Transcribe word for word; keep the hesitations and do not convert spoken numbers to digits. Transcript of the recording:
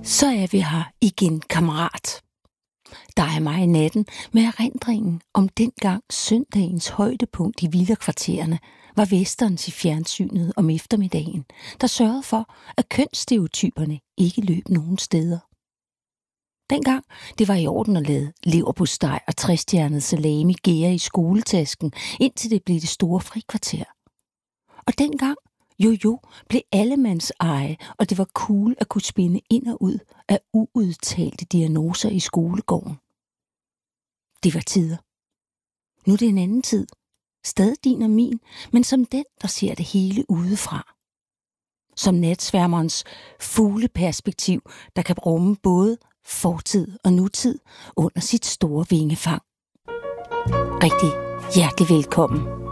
Så er vi her igen, kammerat. Der er mig i natten med erindringen om dengang søndagens højdepunkt i villakvartererne var westerns i fjernsynet om eftermiddagen, der sørgede for, at kønsstereotyperne ikke løb nogen steder. Dengang det var i orden at lade leverpostej og trestjernet salami gære i skoletasken, indtil det blev det store frikvarter. Og dengang Jojo blev allemands eje, og det var cool at kunne spinde ind og ud af uudtalte diagnoser i skolegården. Det var tider. Nu er det en anden tid. Stadig din og min, men som den, der ser det hele udefra. Som natsværmerens fugleperspektiv, der kan rumme både fortid og nutid under sit store vingefang. Rigtig hjertelig velkommen.